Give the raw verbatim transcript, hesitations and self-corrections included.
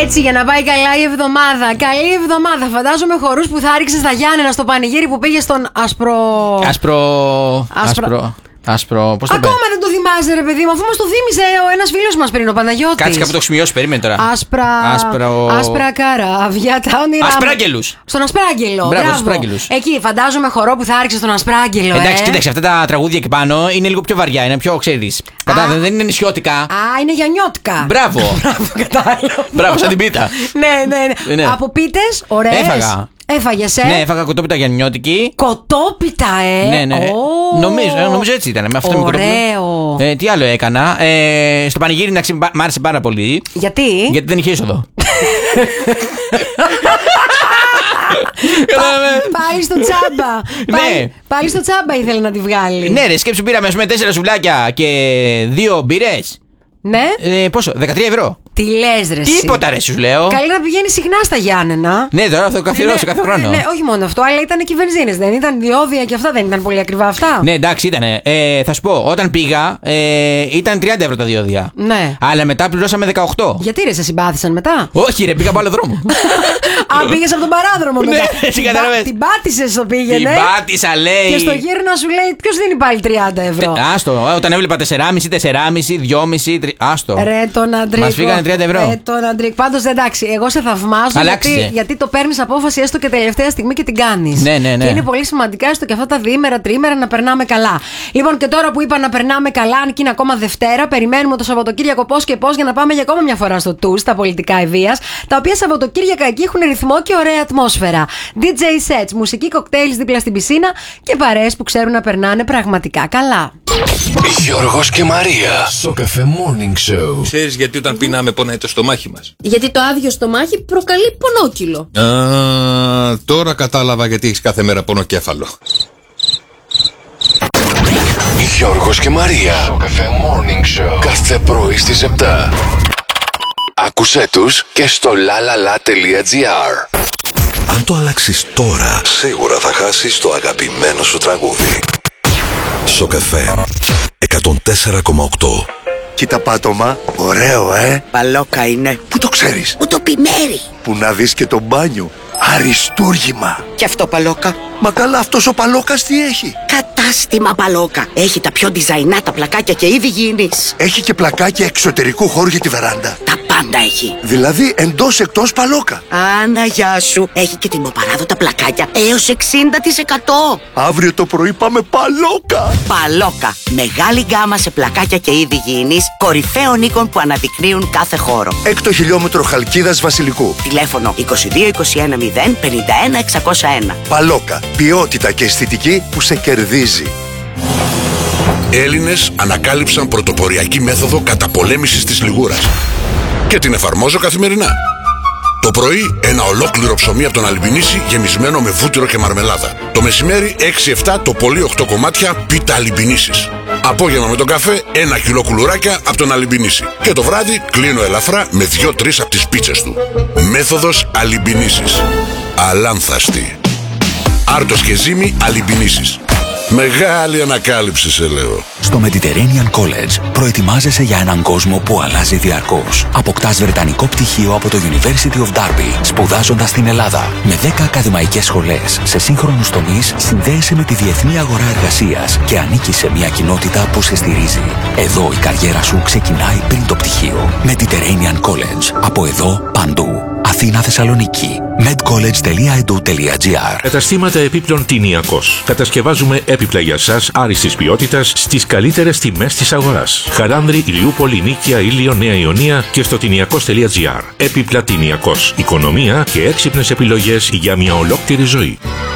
Έτσι, για να πάει καλά η εβδομάδα. Καλή εβδομάδα. Φαντάζομαι χορούς που θα ρίξεις στα Γιάννενα στο πανηγύρι που πήγε στον Ασπρο. Άσπρο. Άσπρο. Άσπρο. Πώς το Ακόμα δεν το θυμάσαι, ρε παιδί μου, αφού μας το θύμισε ο ένας φίλος μας πριν, ο Παναγιώτης. Κάτσε κάπου το έχω σημειώσει, περίμενε τώρα. Άσπρα. Άσπρο... Άσπρα καράβια, τα όνειρά. Ασπράγγελους. Στον Ασπράγγελο. Μπράβο, Ασπράγγελους. Εκεί, φαντάζομαι χορό που θα άρχισε στον Ασπράγγελο. Εντάξει, ε. κοίταξε, αυτά τα τραγούδια εκεί πάνω είναι λίγο πιο βαριά, είναι πιο, ξέρεις. Κατάλαβε, δεν είναι νησιώτικα. Α, είναι γιαννιώτικα. Μπράβο. Μπράβο, κατάλαβα. Μπράβο, σαν την πίτα. Ναι, ναι, ναι. Από πίτες, ωραίες. Έφαγα. Έφαγες, ε. Ναι, έφαγα κοτόπιτα γιαννιώτικη. Κοτόπιτα, ε. Ναι, ναι. Oh. Νομίζω, νομίζω έτσι ήταν. Με αυτό ωραίο. Ε, τι άλλο έκανα. Ε, στο πανηγύρι να ξε... μ' άρεσε πάρα πολύ. Γιατί? Γιατί δεν είχε είσοδο. Πάλι στο τσάμπα. Ναι. Πάλι στο τσάμπα ήθελε να τη βγάλει. Ναι, ρε, σκέψου πήραμε με τέσσερα σουβλάκια και δύο μπύρες. Ναι. Ε, πόσο, δεκατρία ευρώ. Τι λες, ρε. Τίποτα, ρε, σου λέω. Καλύτερα πηγαίνει συχνά στα Γιάννενα. Ναι, τώρα αυτό καθιερώσει ναι, κάθε χρόνο. Ναι, όχι μόνο αυτό, αλλά ήταν και οι βενζίνες. Δεν ήταν διόδια και αυτά, δεν ήταν πολύ ακριβά αυτά. Ναι, εντάξει, ήταν. Ε, θα σου πω, όταν πήγα ε, ήταν τριάντα ευρώ τα διόδια. Ναι. Αλλά μετά πληρώσαμε δεκαοκτώ. Γιατί ρε, σε συμπάθησαν μετά? Όχι, ρε, πήγα από άλλο δρόμο. Α, πήγες από τον παράδρομο μετά. Ναι, εσύ κατάλαβες. Την πάτησες το πήγαινε. Την πάτησα, λέει. Και στο γύρνα σου λέει, ποιος δίνει πάλι τριάντα ευρώ. Ε, άστο, όταν έβλεπα τεσσεράμισι, τεσσεράμισι, δυόμισι, τρία. Άστο. Ρε τον Αντρίκο. Μας φύγανε τριάντα ευρώ. Ρε τον Αντρίκο. Πάντως εντάξει, εγώ σε θαυμάζω γιατί, γιατί το παίρνεις απόφαση έστω και τελευταία στιγμή και την κάνεις. Ναι, ναι, ναι. Και είναι πολύ σημαντικά έστω και αυτά τα διήμερα, τριήμερα να περνάμε καλά. Λοιπόν, και τώρα που είπα να περνάμε καλά, αν και είναι ακόμα Δευτέρα, περιμένουμε το Σαββατοκύριακο πώς και πώς για να πάμε για ακόμα μια φορά στο Τους, τα πολιτικά ευβίας, τα οποία Σαββατοκύριακα εκεί έχουν ρυθμό και ωραία ατμόσφαιρα. ντι τζέι sets, μουσική κοκτέιλς δίπλα στην πισίνα και παρέες που ξέρουν να περνάνε πραγματικά καλά. Γιώργος και Μαρία. Σοκαφέ Morning Show. Ξέρεις γιατί όταν πεινάμε πονάει το στομάχι μας? Γιατί το άδειο στομάχι προκαλεί πονόκυλο. Α, τώρα κατάλαβα γιατί έχεις κάθε μέρα πονοκέφαλο. Γιώργος και Μαρία. Σοκαφέ Morning Show. Κάθε πρωί στις επτά. Άκουσέ τους και στο lalala.gr. Αν το αλλάξεις τώρα, σίγουρα θα χάσεις το αγαπημένο σου τραγούδι. Σοκαφέ εκατόν τέσσερα κόμμα οκτώ. Κοίτα πάτωμα, ωραίο ε. Παλόκα είναι. Πού το ξέρεις? Που το πιμέρι. Που να δεις και το μπάνιο. Αριστούργημα. Και αυτό Παλόκα. Μα καλά, αυτός ο Παλόκας τι έχει? Κατάστημα Παλόκα. Έχει τα πιο design τα πλακάκια και είδη γήινης. Έχει και πλακάκια εξωτερικού χώρου για τη βεράντα. Τα πάντα έχει. Δηλαδή εντός εκτός Παλόκα. Άννα, γεια σου. Έχει και τιμοπαράδοτα πλακάκια έως εξήντα τοις εκατό. Αύριο το πρωί πάμε Παλόκα. Παλόκα. Μεγάλη γκάμα σε πλακάκια και είδη γήινης, κορυφαίων οίκων που αναδεικνύουν κάθε χώρο. Έκτο χιλιόμετρο Χαλκίδας Βασιλικού. Τηλέφωνο είκοσι δύο είκοσι ένα μηδέν πενήντα ένα εξακόσια ένα. Παλόκα. Ποιότητα και αισθητική που σε κερδίζει. Έλληνες ανακάλυψαν πρωτοποριακή μέθοδο καταπολέμησης της λιγούρας και την εφαρμόζω καθημερινά. Το πρωί ένα ολόκληρο ψωμί από τον Αλιμπινίση γεμισμένο με βούτυρο και μαρμελάδα. Το μεσημέρι έξι εφτά το πολύ οκτώ κομμάτια πίτα Αλιμπινίσης. Απόγευμα με τον καφέ ένα κιλό κουλουράκια από τον Αλιμπινίση. Και το βράδυ κλείνω ελαφρά με δύο τρεις από τις πίτσες του. Μέθοδος Αλιμπινίσης. Αλάνθαστη. Άρτος και ζύμη Αλιμπινίσης. Μεγάλη ανακάλυψη σε λέω. Στο Mediterranean College προετοιμάζεσαι για έναν κόσμο που αλλάζει διαρκώς. Αποκτάς βρετανικό πτυχίο από το University of Derby, σπουδάζοντας στην Ελλάδα. Με δέκα ακαδημαϊκές σχολές σε σύγχρονους τομείς, συνδέεσαι με τη διεθνή αγορά εργασίας και ανήκεις σε μια κοινότητα που σε στηρίζει. Εδώ η καριέρα σου ξεκινάει πριν το πτυχίο. Mediterranean College. Από εδώ παντού. Αθήνα, Θεσσαλονίκη. medcollege.edu.gr. Καταστήματα επίπλων Τινιακός. Κατασκευάζουμε έπιπλα για σας άριστης ποιότητας στις καλύτερες τιμές της αγοράς. Χαράνδρη, Ηλιούπολη, Νίκαια, Ήλιο, Νέα Ιωνία και στο τινιακός.gr. Έπιπλα Τινιακός. Οικονομία και έξυπνες επιλογές για μια ολόκληρη ζωή.